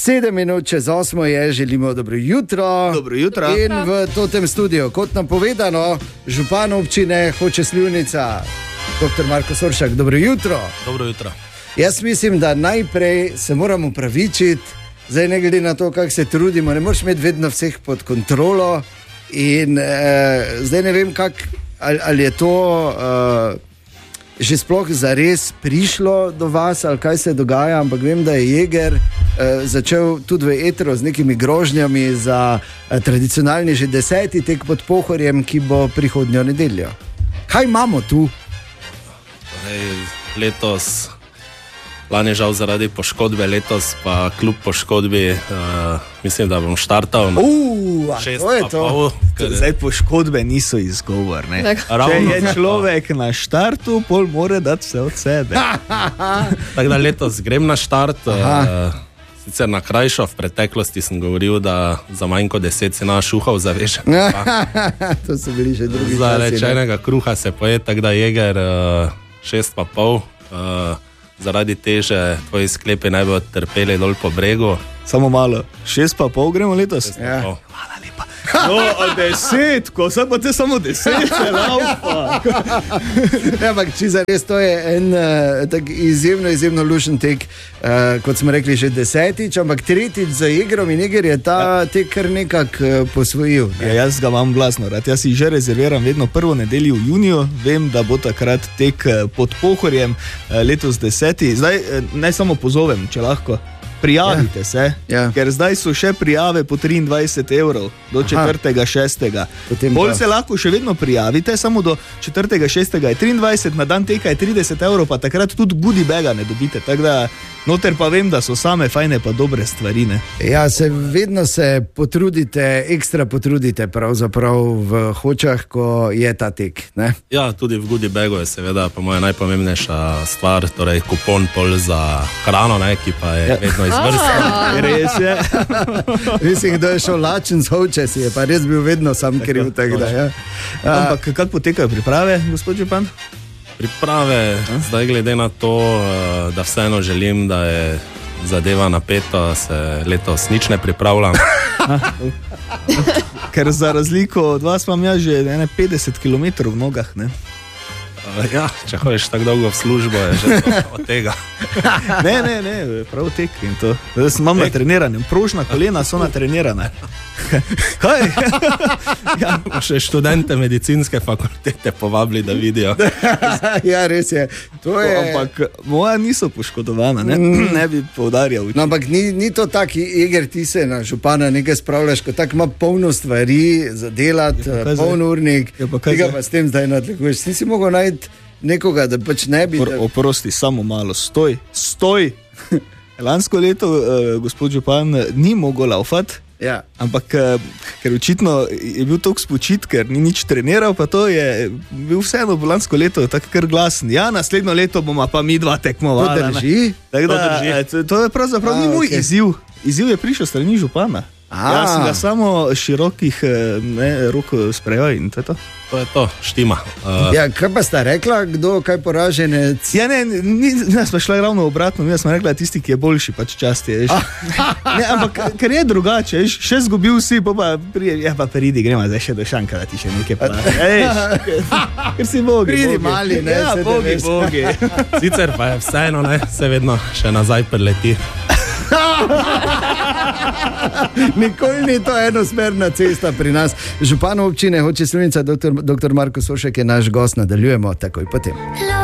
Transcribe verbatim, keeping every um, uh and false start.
Sedem minut čez osmo je, želimo dobro jutro. Dobro jutro. In v totem studiu, kot nam povedano, župan občine Hoče Slivnica, doktor Marko Soršak, dobro jutro. Dobro jutro. Jaz mislim, da najprej se moramo upravičiti, zdaj ne glede na to, kako se trudimo, ne moreš imeti vedno vseh pod kontrolo in eh, zdaj ne vem, kak, ali, ali je to eh, že sploh zares prišlo do vas, ali kaj se dogaja, ampak vem, da je Jeger eh, začel tudi v etru z nekimi grožnjami za eh, tradicionalni že deseti tek pod Pohorjem, ki bo prihodnjo nedeljo. Kaj imamo tu? Torej, letos, lani žal zaradi poškodbe, letos pa kljub poškodbi, uh, mislim, da bom štartal na uh, šest to je pa to. pol. Ker... Zdaj poškodbe niso izgovor, ne? Če je človek na štartu, pol mora dati vse od sebe. Tako da letos grem na štart, uh, sicer na krajšo, v preteklosti sem govoril, da za manj kot deset se naš šuhal zavešen. To so bili že drugi za časi. Za rečenega kruha se poje, tako da Jeger uh, šest pa pol. Uh, zaradi teže tvoji sklepi naj bi trpeli dol po bregu. Samo malo, šest pa pol gremo letos? Ja. Hvala lepa. No, a deset, ko se pa te samo deset, se laupa. Ja, ampak če za res to je en uh, tak izjemno, izjemno lušen tek, uh, kot smo rekli že desetič, ampak tretjič za Jegrom in Jeger je ta ja. tek kar nekako uh, posvojil. Ne? Ja, jaz ga imam glasno rad, jaz si že rezerviram vedno prvo nedeljo v juniju, vem, da bo takrat tek pod Pohorjem, uh, letos deseti, zdaj uh, naj samo pozovem, če lahko. Prijavite ja. se, ja. ker zdaj so še prijave po triindvajset evrov do četrtega šestega. Bolj se lahko še vedno prijavite, samo do četrtega šestega je triindvajset, na dan teka je trideset evrov, pa takrat tudi goodie baga ne dobite. Tako da noter pa vem, da so same fajne pa dobre stvari. Ne? Ja, se vedno se potrudite, ekstra potrudite pravzaprav v Hočah, ko je ta tek. Ne? Ja, tudi v goodie bagu je seveda pa moja najpomembnejša stvar, torej kupon pol za hrano, ne, ki pa je ja. vedno izvrsten. Res je. Mislim, kdo je šel lačen z Hoče, si je pa res bil vedno sam kriv. Tak, da, ja. Ampak kako potekajo priprave, gospod župan? Priprave, A? zdaj glede na to, da vseeno želim, da je zadeva napeta, se letos nič ne pripravljam. Ker za razliko od vas imam ja že petdeset kilometrov v nogah, ne? Ja, če hojiš tako dolgo v službo, je že to od tega. Ne, ne, ne, prav tek in to. Zdaj sem mam natrenirane, prožna kolena so natrenirane. Kaj? Ja, še študente medicinske fakultete povabili, da vidijo. Ja, res je. To je... Ampak moja niso poškodovana, ne, ne bi poudarjal. No, ampak ni, ni to tak, Jeger, ti se na župana nekaj spravljaš, ko tako ima polno stvari za delati, ja, poln urnik, ja, tega pa s tem zdaj nadleguješ. Nisi mogel najti nekoga, da pač ne bi... Da... Oprosti, samo malo, stoj, stoj! Lansko leto uh, gospod župan ni mogel laufati, ja. ampak uh, ker očitno je bil toliko spočit, ker ni nič treniral, pa to je bil vseeno lansko leto tako kar glasen. Ja, naslednjo leto bomo pa mi dva tekmovala. To drži? Tak, da, to, drži. To, to je pravzaprav ni moj okay. izziv. Izziv je prišel strani župana. Jaz sem ga samo širokih ne, rok sprejel in to je to. To je to, štima. Uh... Ja, kaj pa sta rekla, kdo kaj poraženec? Ja, ne, ni, ne, smo šli ravno obratno, mi smo rekla, tisti, ki je boljši, pač časti, veš. Ne, ampak, ker je drugače, veš, še zgubil si, pa pa prije, ja pa pridi, gremo zdaj še do Šanka, da ti še nekaj pravi. Ej, ker si bogi, pridi bogi. Mali, ne, ja, bogi, bogi. Sicer pa je vseeno, ne, se vedno še nazaj preleti. Nikoli ni to enosmerna cesta pri nas. Župan občine Hoče Slivnica, doktor, doktor Marko Soršak je naš gost, nadaljujemo takoj potem.